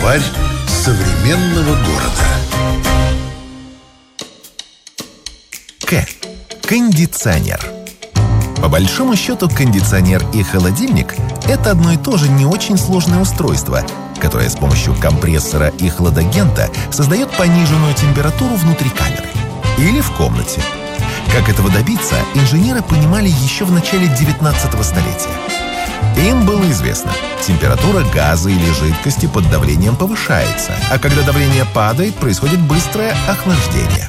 Словарь современного города. Кондиционер. По большому счету, кондиционер и холодильник – это одно и то же не очень сложное устройство, которое с помощью компрессора и хладагента создает пониженную температуру внутри камеры или в комнате. Как этого добиться, инженеры понимали еще в начале 19 столетия. Им было известно, температура газа или жидкости под давлением повышается, а когда давление падает, происходит быстрое охлаждение.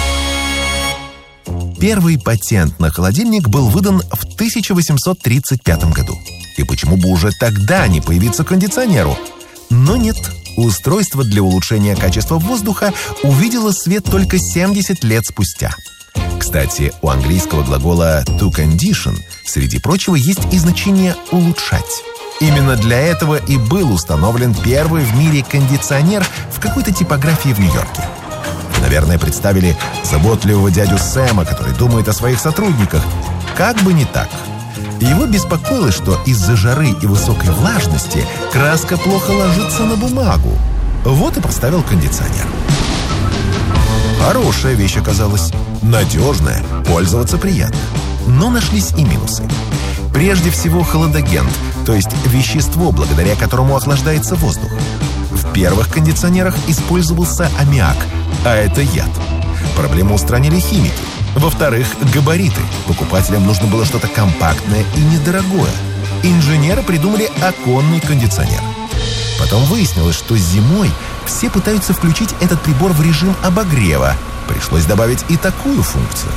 Первый патент на холодильник был выдан в 1835 году. И почему бы уже тогда не появиться кондиционеру? Но нет, устройство для улучшения качества воздуха увидело свет только 70 лет спустя. Кстати, у английского глагола to condition, среди прочего, есть и значение «улучшать». Именно для этого и был установлен первый в мире кондиционер в какой-то типографии в Нью-Йорке. Наверное, представили заботливого дядю Сэма, который думает о своих сотрудниках. Как бы не так. Его беспокоило, что из-за жары и высокой влажности краска плохо ложится на бумагу. Вот и поставил кондиционер. Хорошая вещь оказалась. Надежная, пользоваться приятно. Но нашлись и минусы. Прежде всего, хладагент, то есть вещество, благодаря которому охлаждается воздух. В первых кондиционерах использовался аммиак, а это яд. Проблему устранили химики. Во-вторых, габариты. Покупателям нужно было что-то компактное и недорогое. Инженеры придумали оконный кондиционер. Потом выяснилось, что зимой все пытаются включить этот прибор в режим обогрева. Пришлось добавить и такую функцию.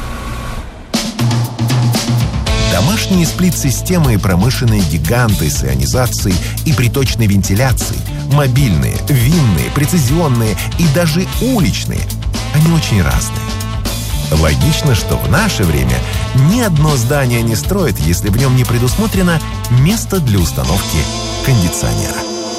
Домашние сплит-системы и промышленные гиганты с ионизацией и приточной вентиляцией, мобильные, винные, прецизионные и даже уличные, они очень разные. Логично, что в наше время ни одно здание не строит, если в нем не предусмотрено место для установки кондиционера.